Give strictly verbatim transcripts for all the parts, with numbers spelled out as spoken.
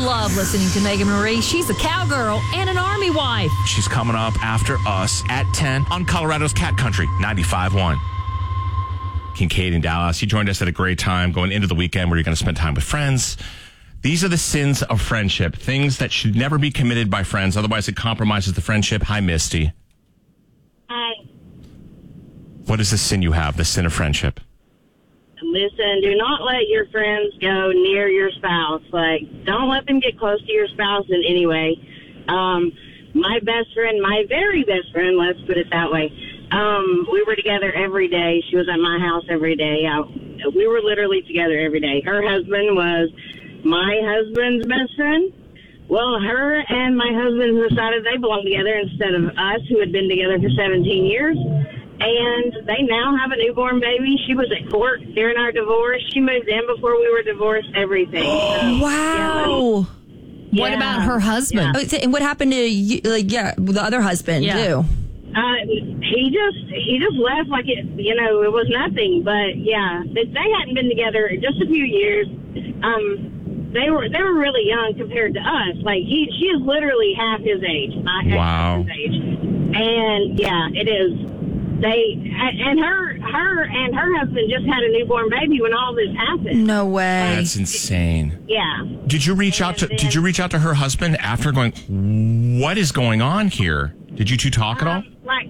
love listening to Megan Marie. She's a cowgirl and an Army wife. She's coming up after us at ten on Colorado's Cat Country, ninety-five point one. Kincaid in Dallas. You joined us at a great time going into the weekend where you're going to spend time with friends. These are the sins of friendship, things that should never be committed by friends. Otherwise, it compromises the friendship. Hi, Misty. Hi. What is the sin you have, the sin of friendship? Listen, do not let your friends go near your spouse. Like, don't let them get close to your spouse in any way. Um, my best friend, my very best friend, let's put it that way, um, we were together every day. She was at my house every day. I, we were literally together every day. Her husband was my husband's best friend. Well, her and my husband decided they belonged together instead of us, who had been together for seventeen years. And they now have a newborn baby. She was at court during our divorce. She moved in before we were divorced, everything. So, Wow. Yeah. What Yeah. about her husband? Oh, so- and what happened to you, like, yeah, the other husband, Yeah. too? Uh, he just he just left like it, you know, it was nothing. But yeah, they, they hadn't been together just a few years. Um, they were they were really young compared to us. Like he, she is literally half his age. My Wow. half his age. And yeah, it is. They and her her and her husband just had a newborn baby when all this happened. No way. That's insane. Yeah. Did you reach out to Did you reach out to her husband after going, what is going on here? Did you two talk at all? Um, like,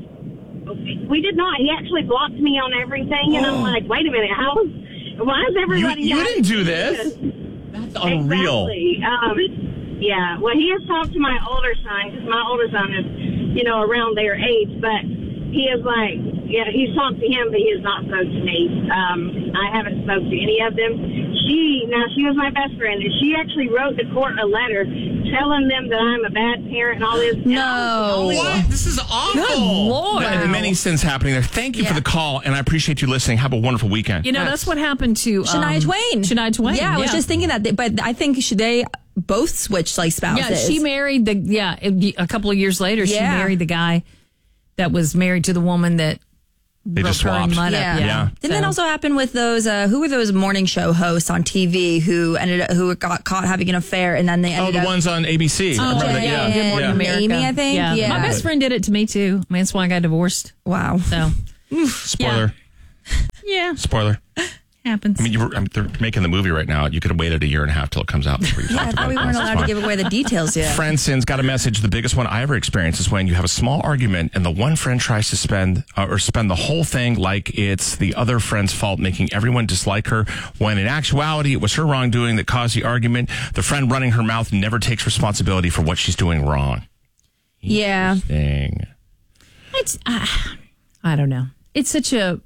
we did not. He actually blocked me on everything, and I'm like, wait a minute, how? Why is You, everybody? you not- didn't do this. That's unreal. Exactly. Um, yeah. Well, he has talked to my older son because my older son is, you know, around their age, but he is like, yeah, he's talked to him, but he has not spoke to me. Um, I haven't spoke to any of them. She, now she was my best friend, and she actually wrote the court a letter telling them that I'm a bad parent and all this. No. What? This is awful. Good Lord. Th- Many sins happening there. Thank you Yeah. for the call, and I appreciate you listening. Have a wonderful weekend. You know, that's what happened to um, Shania Twain. Shania Twain. Yeah, I was just thinking that. They, but I think should they both switched, like, spouses. Yeah, she married the, yeah, it- a couple of years later, she Yeah. married the guy that was married to the woman that They just broke her swapped. mud up. Yeah. Yeah. Didn't that also happen with those? Uh, who were those morning show hosts on T V who ended up, who got caught having an affair and then they Oh, ended the up ones on A B C. I remember that. Jay Yeah. and Yeah. America. Amy, I think. Yeah. Yeah. My best friend did it to me too. I mean, that's why I got divorced. Wow. So, Spoiler. yeah, Spoiler. happens. I mean, you were, I mean, they're making the movie right now. You could have waited a year and a half till it comes out before you Yeah, I talked thought about we it. weren't That's allowed to fine. give away the details yet. Friend Sin's got a message. The biggest one I ever experienced is when you have a small argument and the one friend tries to spend uh, or spend the whole thing like it's the other friend's fault, making everyone dislike her, when in actuality it was her wrongdoing that caused the argument. The friend running her mouth never takes responsibility for what she's doing wrong. Yeah. Dang. It's uh, I don't know. It's such a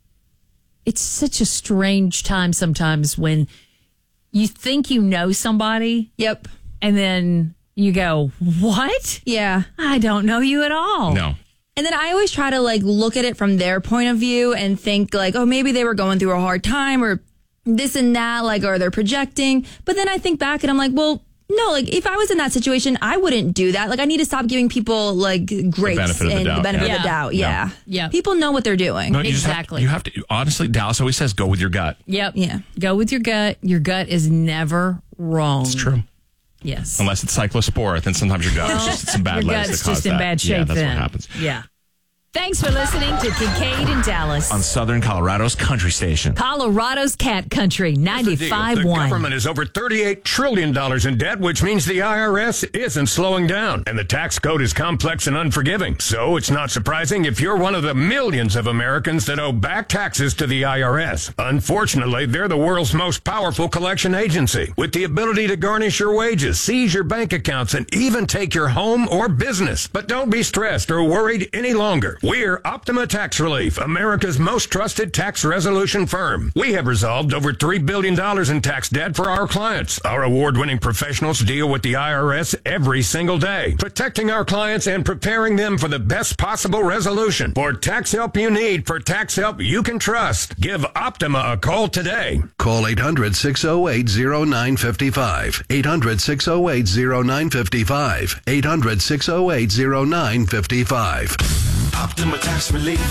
it's such a strange time sometimes when you think you know somebody Yep. and then you go, "What? Yeah. I don't know you at all." No. And then I always try to like look at it from their point of view and think like, oh, maybe they were going through a hard time or this and that, like, or they're projecting. But then I think back and I'm like, well, no, like if I was in that situation, I wouldn't do that. Like I need to stop giving people like grace benefit of the and doubt, the benefit yeah. of the doubt. Yeah. Yeah. Yeah. People know what they're doing. No, you just have- Exactly. you have to, honestly, Dallas always says, go with your gut. Yep. Yeah. Go with your gut. Your gut is never wrong. It's true. Yes. Unless it's cyclospora, then sometimes your gut is just some bad Your legs gut's that cause just in that. bad shape Yeah, that's then. what happens. Yeah. Thanks for listening to Kincaid in Dallas. On Southern Colorado's country station. Colorado's Cat Country, ninety-five The point one. government is over thirty-eight trillion dollars in debt, which means the I R S isn't slowing down. And the tax code is complex and unforgiving. So it's not surprising if you're one of the millions of Americans that owe back taxes to the I R S. Unfortunately, they're the world's most powerful collection agency, with the ability to garnish your wages, seize your bank accounts, and even take your home or business. But don't be stressed or worried any longer. We're Optima Tax Relief, America's most trusted tax resolution firm. We have resolved over three billion dollars in tax debt for our clients. Our award-winning professionals deal with the I R S every single day, protecting our clients and preparing them for the best possible resolution. For tax help you need, for tax help you can trust, give Optima a call today. Call eight hundred, six oh eight, oh nine five five. eight hundred, six oh eight, oh nine five five. eight hundred, six oh eight, oh nine five five. Optima Tax Relief.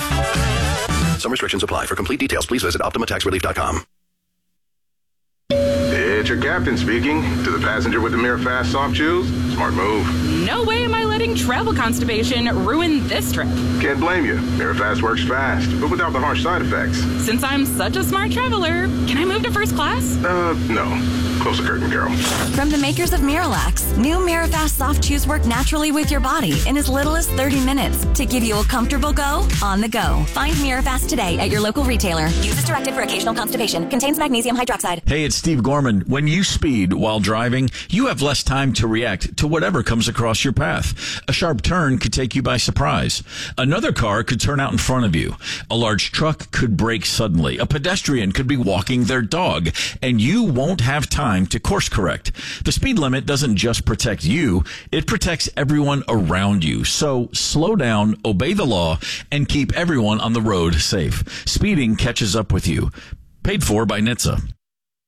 Some restrictions apply. For complete details, please visit Optima Tax Relief dot com. It's your captain speaking. To the passenger with the Mirror Fast soft chews, smart move. No way am I letting travel constipation ruin this trip. Can't blame you. Mirror Fast works fast, but without the harsh side effects. Since I'm such a smart traveler, can I move to first class? Uh, no. Close the curtain, Carol. From the makers of Miralax, new Mirafast soft chews work naturally with your body in as little as thirty minutes to give you a comfortable go on the go. Find Mirafast today at your local retailer. Use as directed for occasional constipation. Contains magnesium hydroxide. Hey, it's Steve Gorman. When you speed while driving, you have less time to react to whatever comes across your path. A sharp turn could take you by surprise. Another car could turn out in front of you. A large truck could brake suddenly. A pedestrian could be walking their dog, and you won't have time to course correct. The speed limit doesn't just protect you, it protects everyone around you. So slow down, obey the law, and keep everyone on the road safe. Speeding catches up with you. Paid for by N H T S A.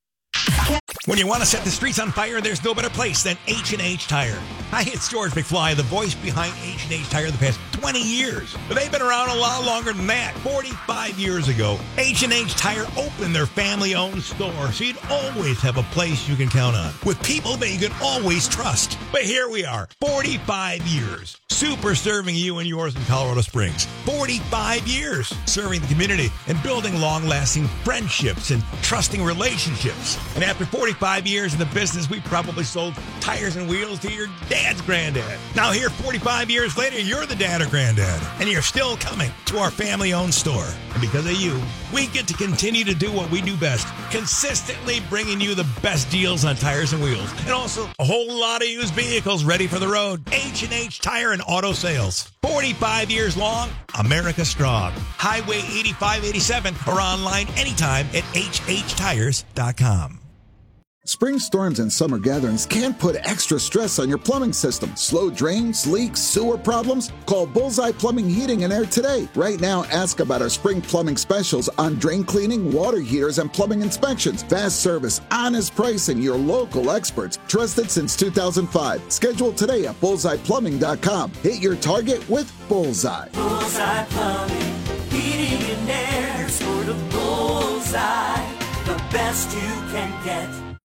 When you want to set the streets on fire, there's no better place than H and H Tire. Hi, it's George McFly, the voice behind H and H Tire the past twenty years. But they've been around a lot longer than that. forty-five years ago, H and H Tire opened their family-owned store, so you'd always have a place you can count on, with people that you can always trust. But here we are, forty-five years, super serving you and yours in Colorado Springs. forty-five years serving the community and building long-lasting friendships and trusting relationships. And after forty-five years in the business, we probably sold tires and wheels to your dad's granddad. Now here, forty-five years later, you're the dad or granddad, and you're still coming to our family-owned store. And because of you, we get to continue to do what we do best, consistently bringing you the best deals on tires and wheels, and also a whole lot of used vehicles ready for the road. H and H Tire and Auto Sales. forty-five years long, America strong. Highway eighty-five eighty-seven or online anytime at H H tires dot com. Spring storms and summer gatherings can put extra stress on your plumbing system. Slow drains, leaks, sewer problems? Call Bullseye Plumbing, Heating and Air today. Right now, ask about our spring plumbing specials on drain cleaning, water heaters, and plumbing inspections. Fast service, honest pricing, your local experts. Trusted since two thousand five. Schedule today at bullseye plumbing dot com. Hit your target with Bullseye. Bullseye Plumbing, Heating and Air. Score the bullseye, the best you can get.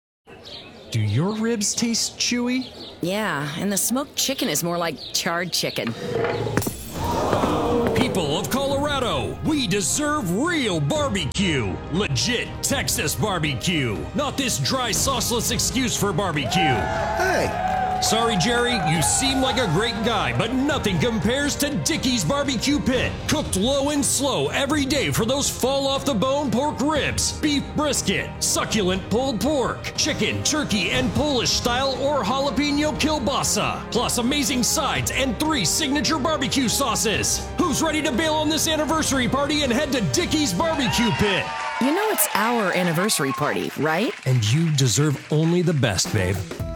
Do your ribs taste chewy? Yeah, and the smoked chicken is more like charred chicken. People of Colorado, we deserve real barbecue. Legit Texas barbecue. Not this dry, sauceless excuse for barbecue. Hey! Sorry, Jerry, you seem like a great guy, but nothing compares to Dickey's Barbecue Pit. Cooked low and slow every day for those fall-off-the-bone pork ribs, beef brisket, succulent pulled pork, chicken, turkey, and Polish-style or jalapeno kielbasa, plus amazing sides and three signature barbecue sauces. Who's ready to bail on this anniversary party and head to Dickey's Barbecue Pit? You know it's our anniversary party, right? And you deserve only the best, babe.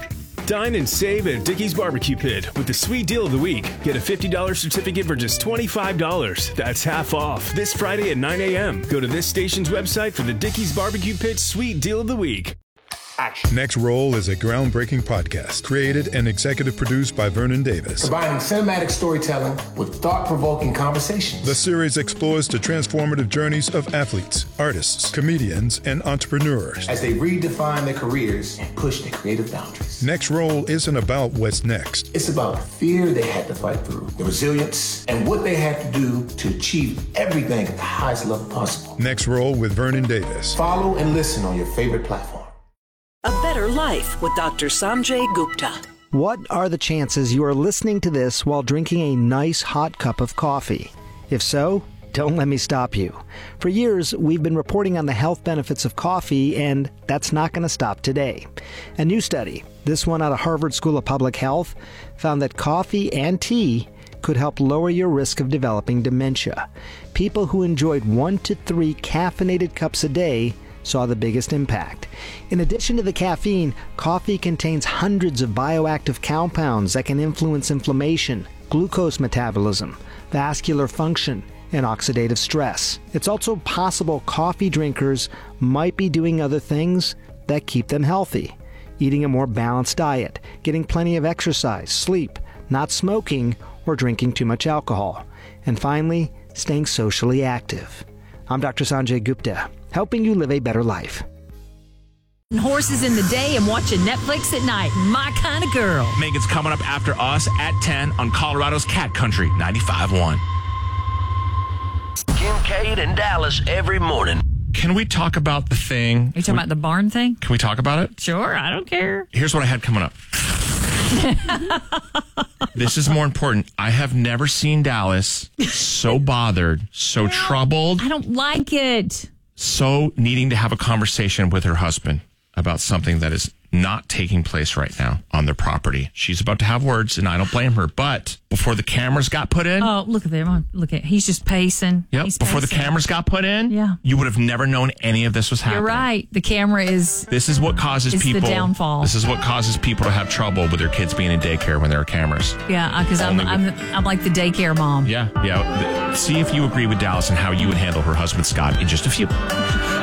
Dine and save at Dickey's Barbecue Pit with the sweet deal of the week. Get a fifty dollars certificate for just twenty-five dollars. That's half off. This Friday at nine a.m. Go to this station's website for the Dickey's Barbecue Pit sweet deal of the week. Action. Next Roll is a groundbreaking podcast created and executive produced by Vernon Davis. Combining cinematic storytelling with thought-provoking conversations. The series explores the transformative journeys of athletes, artists, comedians, and entrepreneurs as they redefine their careers and push their creative boundaries. Next Roll isn't about what's next. It's about the fear they had to fight through, the resilience, and what they had to do to achieve everything at the highest level possible. Next Roll with Vernon Davis. Follow and listen on your favorite platform. A Better Life with Doctor Sanjay Gupta. What are the chances you are listening to this while drinking a nice hot cup of coffee? If so, don't let me stop you. For years, we've been reporting on the health benefits of coffee, and that's not going to stop today. A new study, this one out of Harvard School of Public Health, found that coffee and tea could help lower your risk of developing dementia. People who enjoyed one to three caffeinated cups a day saw the biggest impact. In addition to the caffeine, coffee contains hundreds of bioactive compounds that can influence inflammation, glucose metabolism, vascular function, and oxidative stress. It's also possible coffee drinkers might be doing other things that keep them healthy. Eating a more balanced diet, getting plenty of exercise, sleep, not smoking, or drinking too much alcohol. And finally, staying socially active. I'm Doctor Sanjay Gupta, helping you live a better life. horses in the day and watching Netflix at night. My kind of girl. Megan's coming up after us at ten on Colorado's Cat Country ninety-five point one. Kincaid and Dallas every morning. Can we talk about the thing? Are you talking Can we, about the barn thing? Can we talk about it? Sure, I don't care. Here's what I had coming up. This is more important. I have never seen Dallas so bothered, so troubled, I don't like it. so needing to have a conversation with her husband about something that is not taking place right now on their property. She's about to have words, and I don't blame her. But before the cameras got put in, Oh, look at them. Look at he's just pacing. yep, He's before the pacing. cameras got put in, Yeah. you would have never known any of this was happening. You're right. The camera is This is what causes It's the people. downfall. This is what causes people to have trouble with their kids being in daycare when there are cameras. yeah, because I'm, Only I'm with- I'm like the daycare mom. Yeah, yeah. See if you agree with Dallas and how you would handle her husband Scott in just a few.